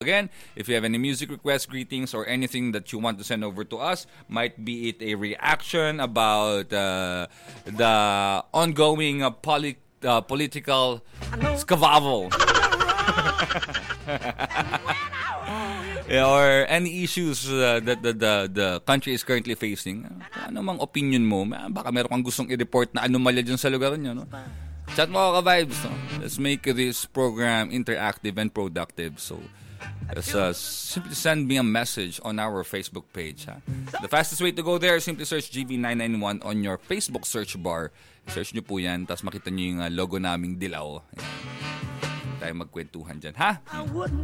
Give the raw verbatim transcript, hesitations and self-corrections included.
Again, if you have any music requests, greetings, or anything that you want to send over to us, might be it a reaction about uh, the ongoing uh, poli- uh, political scavavel. Or any issues uh, that the, the the country is currently facing. Ano mang opinion mo? Baka meron kang gustong i-report na anomalya dyan sa lugar nyo, no? Chat mo ka vibes, no? Let's make this program interactive and productive. So, just, uh, simply send me a message on our Facebook page. Ha? The fastest way to go there, simply search G V nine nine one on your Facebook search bar. Search nyo po yan, tapos makita nyo yung uh, logo naming dilaw. Ayan. Tayo magkwentuhan dyan, ha?